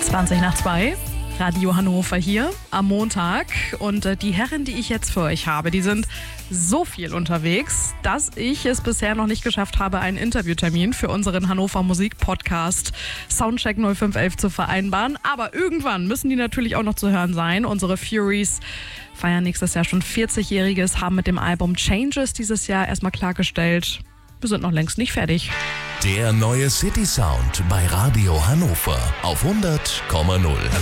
20:20, Radio Hannover hier am Montag. Und die Herren, die ich jetzt für euch habe, die sind so viel unterwegs, dass ich es bisher noch nicht geschafft habe, einen Interviewtermin für unseren Hannover Musik-Podcast Soundcheck 0511 zu vereinbaren. Aber irgendwann müssen die natürlich auch noch zu hören sein. Unsere Furies feiern nächstes Jahr schon 40-Jähriges, haben mit dem Album Changes dieses Jahr erstmal klargestellt, wir sind noch längst nicht fertig. Der neue City Sound bei Radio Hannover auf 100,0.